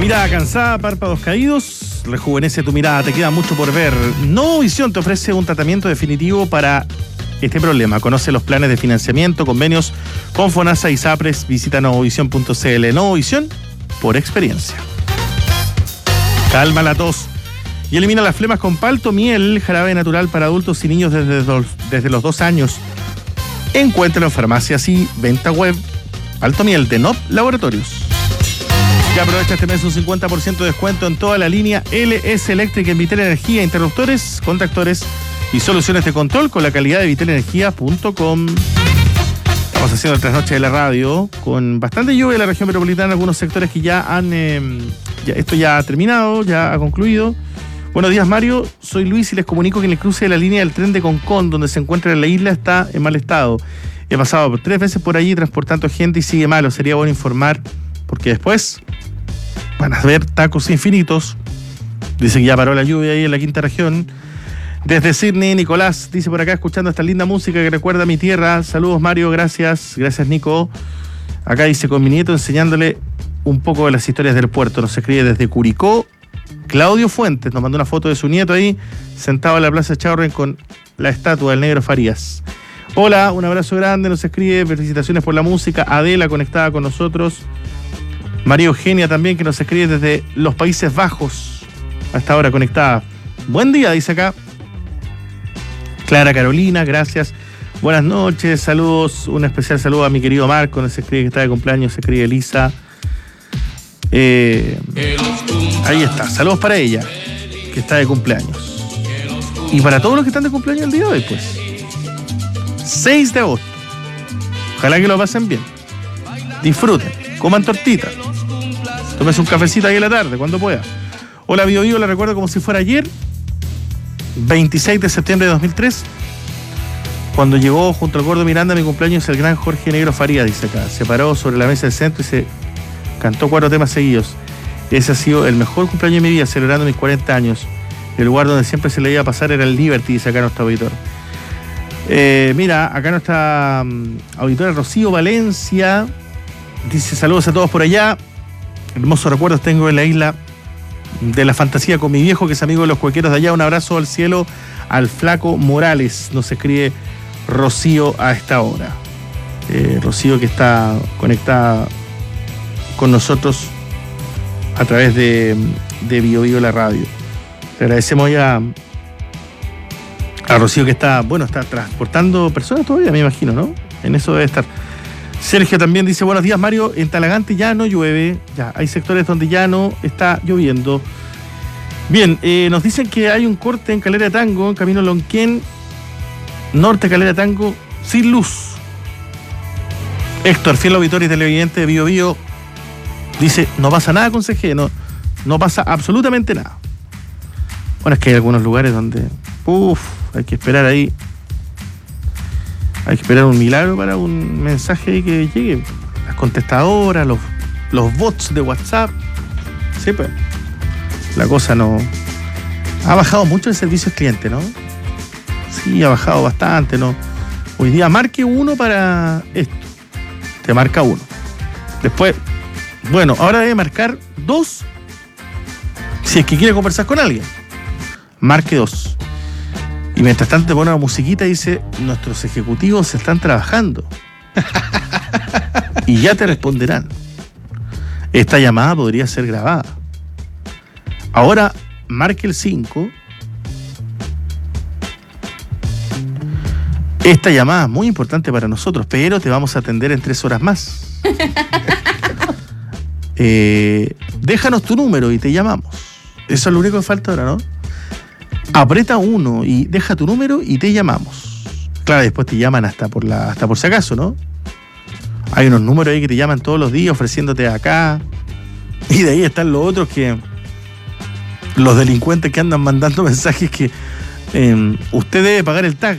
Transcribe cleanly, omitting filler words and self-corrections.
Mirada cansada, párpados caídos, rejuvenece tu mirada, te queda mucho por ver. Novovisión te ofrece un tratamiento definitivo para este problema. Conoce los planes de financiamiento, convenios con FONASA y SAPRES. Visita novovisión.cl. Novovisión por experiencia. Calma la tos y elimina las flemas con Palto Miel, jarabe natural para adultos y niños desde los 2 años. Encuéntralo en farmacias y venta web. Palto Miel de NOP Laboratorios. Ya aprovecha este mes un 50% de descuento en toda la línea LS Electric en Vitel Energía, interruptores, contactores y soluciones de control con la calidad de vitelenergia.com. Estamos haciendo el trasnoche de la radio con bastante lluvia en la región metropolitana, algunos sectores que ya han... esto ya ha terminado, ya ha concluido. Buenos días, Mario. Soy Luis y les comunico que en el cruce de la línea del tren de Concón, donde se encuentra en la isla, está en mal estado. He pasado 3 veces por allí transportando gente y sigue malo. Sería bueno informar porque después van a haber tacos infinitos. Dice que ya paró la lluvia ahí en la quinta región. Desde Sydney, Nicolás dice por acá, escuchando esta linda música que recuerda a mi tierra. Saludos, Mario, gracias. Gracias, Nico. Acá dice con mi nieto enseñándole un poco de las historias del puerto. Nos escribe desde Curicó. Claudio Fuentes nos mandó una foto de su nieto ahí, sentado en la Plaza Chaurren con la estatua del Negro Farías. Hola, un abrazo grande, nos escribe, felicitaciones por la música. Adela conectada con nosotros. María Eugenia también, que nos escribe desde los Países Bajos, a esta hora conectada. Buen día, dice acá. Clara Carolina, gracias. Buenas noches, saludos, un especial saludo a mi querido Marco, nos escribe que está de cumpleaños, se escribe Elisa. Ahí está, saludos para ella, que está de cumpleaños. Y para todos los que están de cumpleaños el día de hoy, pues. 6 de agosto. Ojalá que lo pasen bien. Disfruten, coman tortita. Tómese un cafecito ahí en la tarde, cuando pueda. Hola, Bio Bio, la recuerdo como si fuera ayer, 26 de septiembre de 2003, cuando llegó junto al Gordo Miranda a mi cumpleaños el gran Jorge Negro Farías, dice acá. Se paró sobre la mesa del centro y se cantó 4 temas seguidos. Ese ha sido el mejor cumpleaños de mi vida, celebrando mis 40 años. El lugar donde siempre se le iba a pasar era el Liberty, dice acá nuestro auditor. Mira, acá nuestra auditora Rocío Valencia dice saludos a todos por allá. Hermosos recuerdos tengo en la isla de la fantasía con mi viejo, que es amigo de los cuequeros de allá. Un abrazo al cielo al flaco Morales, nos escribe Rocío a esta hora. Rocío, que está conectada con nosotros a través de Bio Bio la radio. Le agradecemos ya a Rocío, que está transportando personas todavía, me imagino, ¿no? En eso debe estar. Sergio también dice, buenos días, Mario, en Talagante ya no llueve, ya hay sectores donde ya no está lloviendo. Bien, nos dicen que hay un corte en Calera de Tango, en Camino Lonquén, norte Calera de Tango, sin luz. Héctor, fiel auditor y televidente de Bio Bio, dice, no pasa nada con CG, no pasa absolutamente nada. Bueno, es que hay algunos lugares donde, hay que esperar ahí. Hay que esperar un milagro para un mensaje que llegue. Las contestadoras, los bots de WhatsApp. Sí, pues. La cosa no... Ha bajado mucho el servicio al cliente, ¿no? Sí, ha bajado bastante, ¿no? Hoy día marque 1 para esto. Te marca 1. Después, bueno, ahora debe marcar 2 si es que quiere conversar con alguien. Marque 2. Y mientras tanto te pone una musiquita y dice, nuestros ejecutivos están trabajando. Y ya te responderán. Esta llamada podría ser grabada. Ahora, marque el 5. Esta llamada es muy importante para nosotros, pero te vamos a atender en 3 horas más. Déjanos tu número y te llamamos. Eso es lo único que falta ahora, ¿no? Aprieta 1 y deja tu número y te llamamos. Claro, después te llaman hasta por si acaso, ¿no? Hay unos números ahí que te llaman todos los días ofreciéndote acá. Y de ahí están los otros que... Los delincuentes que andan mandando mensajes que usted debe pagar el tag.